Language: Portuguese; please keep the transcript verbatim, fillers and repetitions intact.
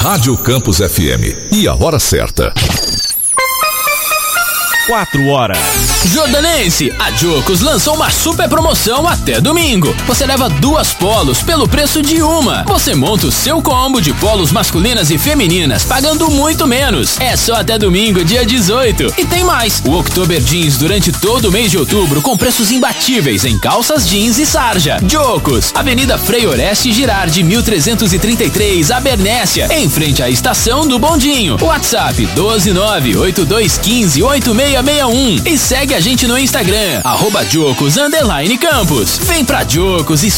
Rádio Campus F M. E a hora certa. Quatro horas. Jordanense, a Jocos lançou uma super promoção até domingo. Você leva duas polos pelo preço de uma. Você monta o seu combo de polos masculinas e femininas pagando muito menos. É só até domingo, dia dezoito. E tem mais. O October Jeans durante todo o mês de outubro com preços imbatíveis em calças jeans e sarja. Jocos, Avenida Frei Oreste Girardi, mil trezentos e trinta e três, Abernésia, em frente à estação do Bondinho. WhatsApp doze nove oito dois um cinco oito seis seis um e segue a gente no Instagram, arroba Jocos underline Campus. Vem pra Jocos e